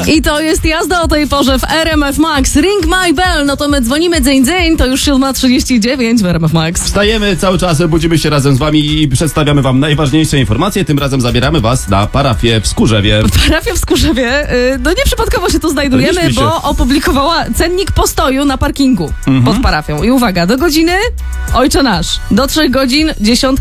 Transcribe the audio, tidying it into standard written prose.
I to jest jazda o tej porze w RMF Max. Ring my bell, no to my dzwonimy dzień, to już 7:39 w RMF Max. Wstajemy cały czas, budzimy się razem z wami i przedstawiamy wam najważniejsze informacje. Tym razem zabieramy was na parafię w Skórzewie. Parafia w Skórzewie, no nieprzypadkowo się tu znajdujemy, bo opublikowała cennik postoju na parkingu pod parafią. I uwaga, do godziny Ojcze Nasz, do 3 godzin 10